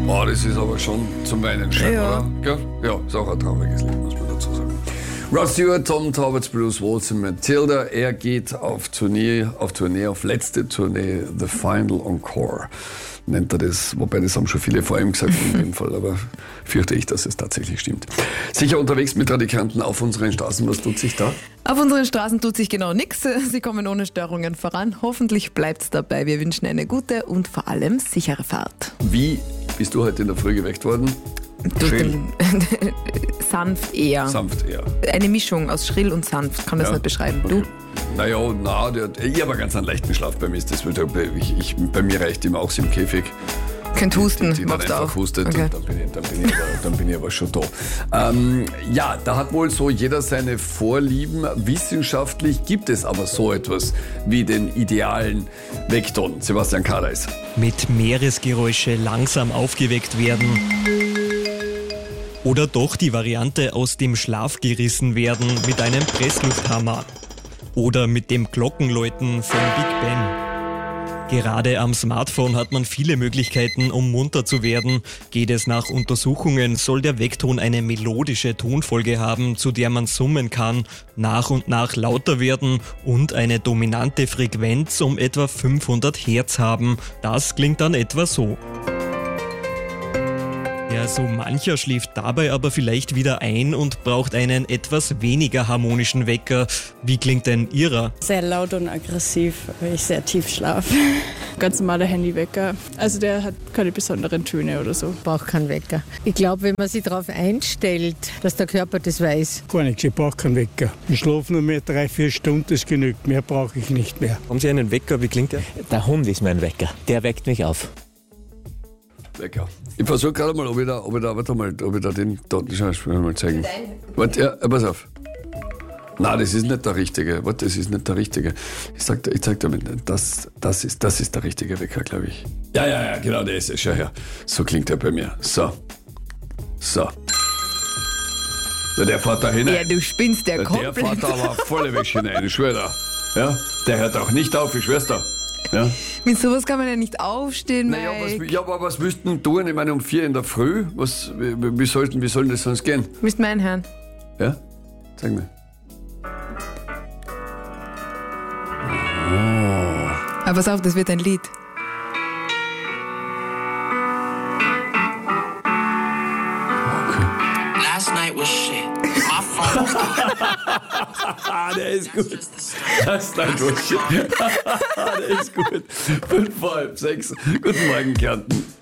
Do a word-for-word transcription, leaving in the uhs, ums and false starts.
Oh, das ist aber schon zum Weinen schön, Ja. oder? Gell? Ja, ist auch ein trauriges Lied, muss man dazu sagen. Rod Stewart, Tom Talbot's Blues, Waltz and Matilda. Er geht auf Tournee, auf Tournee, auf letzte Tournee, The Final Encore, nennt er das. Wobei, das haben schon viele vor ihm gesagt in dem Fall, aber fürchte ich, dass es tatsächlich stimmt. Sicher unterwegs mit Radikanten auf unseren Straßen. Was tut sich da? Auf unseren Straßen tut sich genau nichts. Sie kommen ohne Störungen voran. Hoffentlich bleibt's dabei. Wir wünschen eine gute und vor allem sichere Fahrt. Wie bist du heute in der Früh geweckt worden? Durch Schrill. den sanft eher. Sanft eher. Eine Mischung aus schrill und sanft, kann das Ja. nicht beschreiben. Okay. Du? Naja, na, der, ich habe ganz einen leichten Schlaf bei mir. Ist das, ich, ich, bei mir reicht immer auch im Käfig. Könnt husten, Die, die dann machst du einfach auch. hustet Okay. und dann bin, ich, dann, bin ich aber, dann bin ich aber schon da. Ähm, ja, da hat wohl so jeder seine Vorlieben. Wissenschaftlich gibt es aber so etwas wie den idealen Weckton. Sebastian Kareis. Mit Meeresgeräusche langsam aufgeweckt werden. Oder doch die Variante aus dem Schlaf gerissen werden mit einem Presslufthammer. Oder mit dem Glockenläuten von Big Ben. Gerade am Smartphone hat man viele Möglichkeiten, um munter zu werden. Geht es nach Untersuchungen, soll der Weckton eine melodische Tonfolge haben, zu der man summen kann, nach und nach lauter werden und eine dominante Frequenz um etwa fünfhundert Hertz haben. Das klingt dann etwa so. Ja, so mancher schläft dabei aber vielleicht wieder ein und braucht einen etwas weniger harmonischen Wecker. Wie klingt denn Ihrer? Sehr laut und aggressiv, weil ich sehr tief schlafe. Ganz normaler Handywecker. Also der hat keine besonderen Töne oder so. Braucht keinen Wecker. Ich glaube, wenn man sich darauf einstellt, dass der Körper das weiß. Gar nichts, ich brauche keinen Wecker. Ich schlafe nur mehr drei, vier Stunden, das genügt. Mehr brauche ich nicht mehr. Haben Sie einen Wecker? Wie klingt der? Der Hund ist mein Wecker. Der weckt mich auf. Wecker. Ich versuche gerade mal, ob ich da, ob ich da, warte mal, ob ich da den Datenschauspieler mal zeigen. Warte, ja, pass auf. Nein, das ist nicht der richtige. Warte, das ist nicht der richtige. Ich sag, ich zeig dir mal, das, das ist, das ist der richtige Wecker, glaube ich. Ja, ja, ja, genau, der ist es. Schau her. So klingt er bei mir. So. So. Na, der fährt da hinein. Ja, du spinnst ja Der komplett. fährt da aber volle Wäsche hinein, ich schwör da. Ja, der hört auch nicht auf, ich schwör's da. Ja. Mit sowas kann man ja nicht aufstehen, Naja, Mike. was, ja, aber was müssten denn tun? Ich meine, um vier in der Früh, was, wie, wie, sollten, wie soll das sonst gehen? Müsst mein Herrn. Ja? Zeig mir. Aber pass auf, das wird ein Lied. Last night was shit. My phone was Ah, der ist gut. Das ist ein Bullshit. Der ist gut. Fünf vor halb sechs. Guten Morgen, Kärnten.